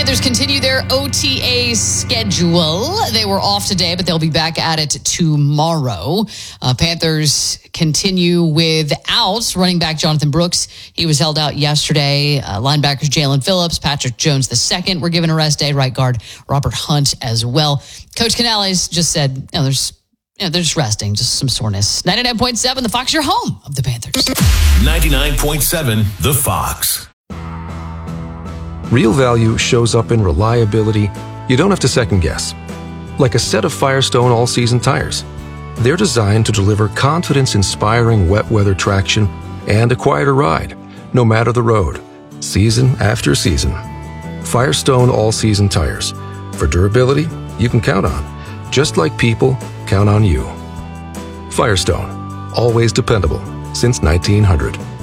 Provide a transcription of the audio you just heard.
Panthers continue their OTA schedule. They were off today, but they'll be back at it tomorrow. Panthers continue without running back Jonathan Brooks. He was held out yesterday. Linebackers Jalen Phillips, Patrick Jones II were given a rest day. Right guard Robert Hunt as well. Coach Canales just said, they're just resting, just some soreness. 99.7, the Fox, your home of the Panthers. 99.7, the Fox. Real value shows up in reliability you don't have to second guess. Like a set of Firestone all-season tires. They're designed to deliver confidence-inspiring wet weather traction and a quieter ride, no matter the road, season after season. Firestone all-season tires. For durability you can count on, just like people count on you. Firestone, always dependable since 1900.